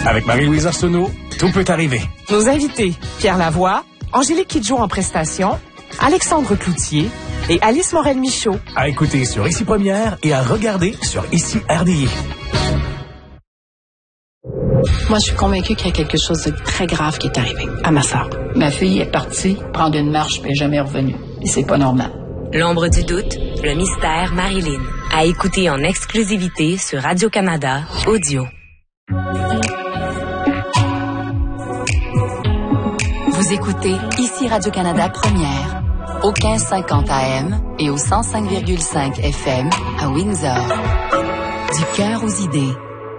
Avec Marie-Louise Arsenault, tout peut arriver. Nos invités, Pierre Lavoie, Angélique Kidjo en prestation, Alexandre Cloutier et Alice Morel-Michaud. À écouter sur Ici Première et à regarder sur Ici RDI. Moi, je suis convaincue qu'il y a quelque chose de très grave qui est arrivé à ma sœur. Ma fille est partie prendre une marche mais n'est jamais revenue. Et c'est pas normal. L'ombre du doute, le mystère Marilyn. À écouter en exclusivité sur Radio-Canada Audio. Vous écoutez Ici Radio-Canada Première, au 1550 AM et au 105,5 FM à Windsor. Du cœur aux idées.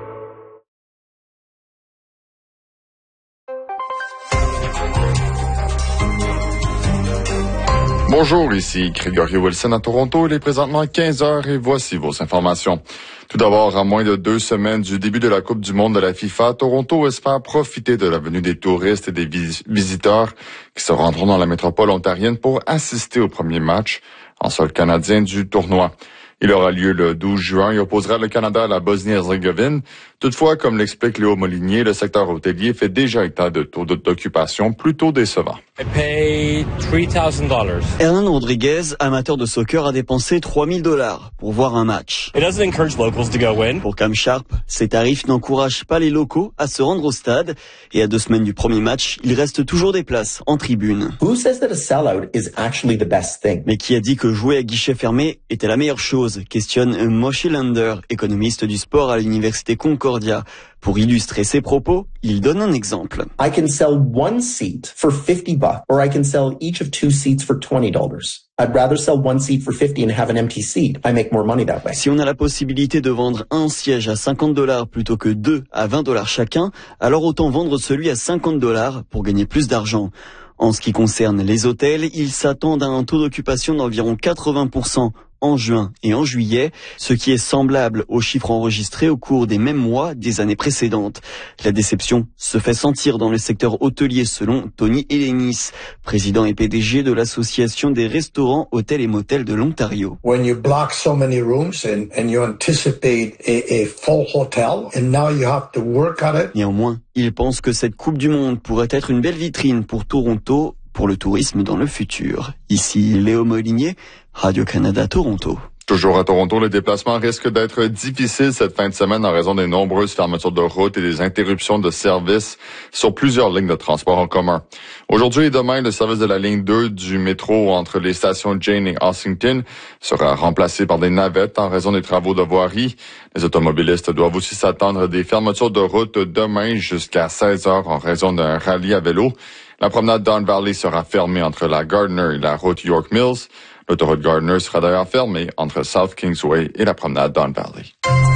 Bonjour, ici Grégory Wilson à Toronto. Il est présentement 15h et voici vos informations. Tout d'abord, à moins de 2 semaines du début de la Coupe du monde de la FIFA, Toronto espère profiter de la venue des touristes et des visiteurs qui se rendront dans la métropole ontarienne pour assister au premier match en sol canadien du tournoi. Il aura lieu le 12 juin et opposera le Canada à la Bosnie-Herzégovine. Toutefois, comme l'explique Léo Molinier, le secteur hôtelier fait déjà état de taux d'occupation plutôt décevants. I paid $3,000. Hernan Rodriguez, amateur de soccer, a dépensé $3,000 pour voir un match. It doesn't encourage locals to go in. Pour Cam Sharp, ces tarifs n'encouragent pas les locaux à se rendre au stade. Et à 2 semaines du premier match, il reste toujours des places en tribune. Who says that a sellout is actually the best thing? Mais qui a dit que jouer à guichet fermé était la meilleure chose? Questionne Moshe Lander, économiste du sport à l'université Concordia. Pour illustrer ses propos, il donne un exemple. I can sell one seat for $50 or I can sell each of 2 seats for $20. I'd rather sell one seat for $50 and have an empty seat. I make more money that way. Si on a la possibilité de vendre un siège à $50 plutôt que 2 à $20 chacun, alors autant vendre celui à $50 pour gagner plus d'argent. En ce qui concerne les hôtels, ils s'attendent à un taux d'occupation d'environ 80% en juin et en juillet, ce qui est semblable aux chiffres enregistrés au cours des mêmes mois des années précédentes. La déception se fait sentir dans le secteur hôtelier selon Tony Elenis, président et PDG de l'Association des restaurants, hôtels et motels de l'Ontario. When you block so many rooms and you anticipate a full hotel and now you have to work at it. Néanmoins, il pense que cette Coupe du Monde pourrait être une belle vitrine pour Toronto, pour le tourisme dans le futur. Ici Léo Molinier, Radio-Canada Toronto. Toujours à Toronto, le déplacement risque d'être difficile cette fin de semaine en raison des nombreuses fermetures de routes et des interruptions de services sur plusieurs lignes de transport en commun. Aujourd'hui et demain, le service de la ligne 2 du métro entre les stations Jane et Ossington sera remplacé par des navettes en raison des travaux de voirie. Les automobilistes doivent aussi s'attendre à des fermetures de route demain jusqu'à 16h en raison d'un rallye à vélo. La promenade Don Valley sera fermée entre la Gardner et la route York Mills. L'autoroute Gardner sera d'ailleurs fermée entre South Kingsway et la promenade Don Valley.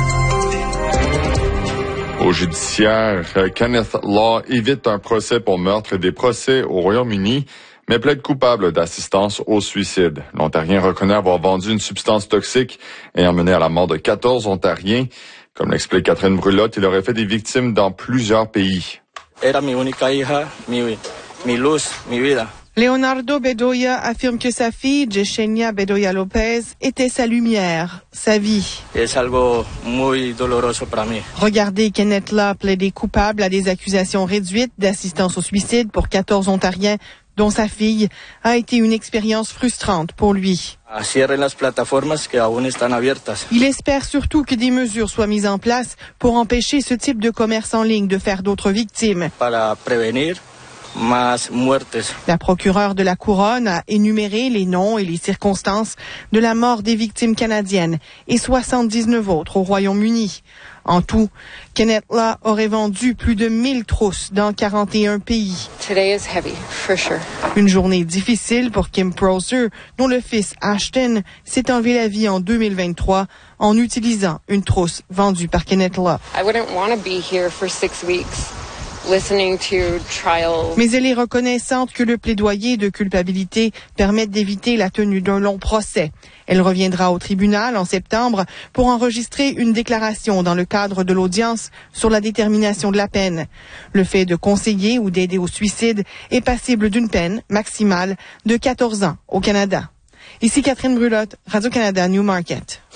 Au judiciaire, Kenneth Law évite un procès pour meurtre et des procès au Royaume-Uni, mais plaide coupable d'assistance au suicide. L'Ontarien reconnaît avoir vendu une substance toxique ayant mené à la mort de 14 Ontariens. Comme l'explique Catherine Brulotte, il aurait fait des victimes dans plusieurs pays. Era mi única hija, mi luz, mi vida. Leonardo Bedoya affirme que sa fille, Yesenia Bedoya Lopez, était sa lumière, sa vie. Es algo muy doloroso para mí. Regardez Kenneth Law plaider coupable à des accusations réduites d'assistance au suicide pour 14 Ontariens, dont sa fille, a été une expérience frustrante pour lui. Cierren las plataformas que aún están abiertas. Il espère surtout que des mesures soient mises en place pour empêcher ce type de commerce en ligne de faire d'autres victimes. Para prevenir más muertes. La procureure de la Couronne a énuméré les noms et les circonstances de la mort des victimes canadiennes et 79 autres au Royaume-Uni. En tout, Kenneth Law aurait vendu plus de 1000 trousses dans 41 pays. Today is heavy, for sure. Une journée difficile pour Kim Prosser, dont le fils Ashton s'est enlevé la vie en 2023 en utilisant une trousse vendue par Kenneth Law. I wouldn't want to be here for 6 weeks. Listening to trial. Mais elle est reconnaissante que le plaidoyer de culpabilité permette d'éviter la tenue d'un long procès. Elle reviendra au tribunal en septembre pour enregistrer une déclaration dans le cadre de l'audience sur la détermination de la peine. Le fait de conseiller ou d'aider au suicide est passible d'une peine maximale de 14 ans au Canada. Ici Catherine Brulotte, Radio-Canada Newmarket.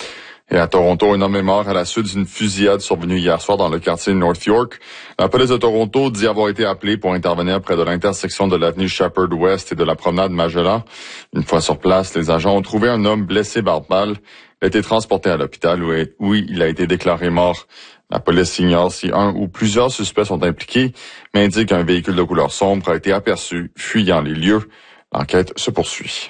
Et à Toronto, un homme est mort à la suite d'une fusillade survenue hier soir dans le quartier North York. La police de Toronto dit avoir été appelée pour intervenir près de l'intersection de l'avenue Shepherd West et de la promenade Magellan. Une fois sur place, les agents ont trouvé un homme blessé par balle. Il a été transporté à l'hôpital où il a été déclaré mort. La police ignore si un ou plusieurs suspects sont impliqués, mais indique qu'un véhicule de couleur sombre a été aperçu fuyant les lieux. L'enquête se poursuit.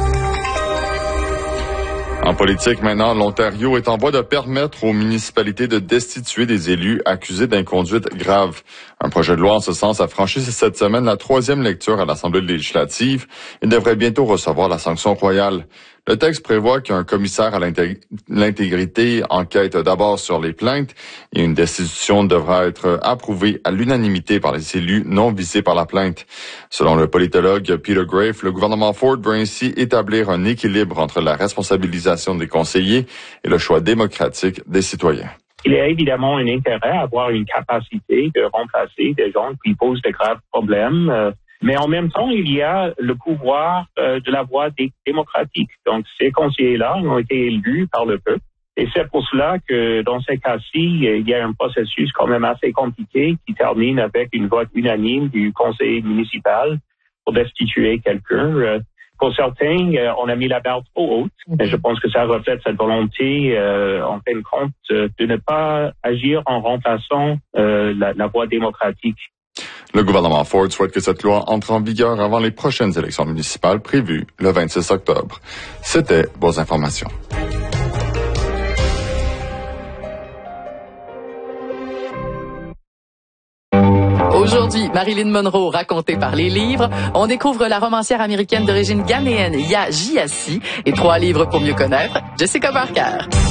En politique, maintenant, l'Ontario est en voie de permettre aux municipalités de destituer des élus accusés d'inconduite grave. Un projet de loi en ce sens a franchi cette semaine la 3e lecture à l'Assemblée législative et devrait bientôt recevoir la sanction royale. Le texte prévoit qu'un commissaire à l'intégrité enquête d'abord sur les plaintes et une destitution devra être approuvée à l'unanimité par les élus non visés par la plainte. Selon le politologue Peter Graefe, le gouvernement Ford veut ainsi établir un équilibre entre la responsabilisation des conseillers et le choix démocratique des citoyens. Il y a évidemment un intérêt à avoir une capacité de remplacer des gens qui posent de graves problèmes. Mais en même temps, il y a le pouvoir de la voie démocratique. Donc, ces conseillers-là ont été élus par le peuple. Et c'est pour cela que dans ces cas-ci, il y a un processus quand même assez compliqué qui termine avec une vote unanime du conseiller municipal pour destituer quelqu'un. Pour certains, on a mis la barre trop haute. Et je pense que ça reflète cette volonté, en fin de compte, de ne pas agir en remplaçant la voie démocratique. Le gouvernement Ford souhaite que cette loi entre en vigueur avant les prochaines élections municipales prévues le 26 octobre. C'était vos informations. Aujourd'hui, Marilyn Monroe racontée par les livres. On découvre la romancière américaine d'origine ghanéenne Yaa Gyasi et 3 livres pour mieux connaître Jessica Parker.